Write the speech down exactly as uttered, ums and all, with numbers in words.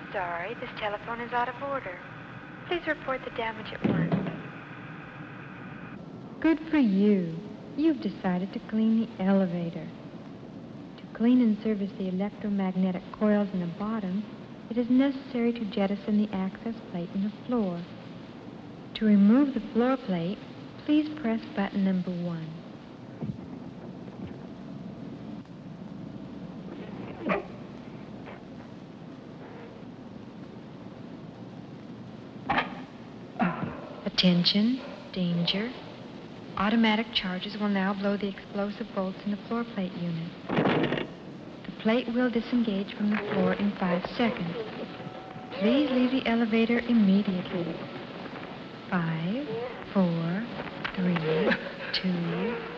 sorry. This telephone is out of order. Please report the damage at once. Good for you. You've decided to clean the elevator. To clean and service the electromagnetic coils in the bottom, it is necessary to jettison the access plate in the floor. To remove the floor plate, please press button number one. Attention, danger. Automatic charges will now blow the explosive bolts in the floor plate unit. The plate will disengage from the floor in five seconds. Please leave the elevator immediately. Five, four, three, two,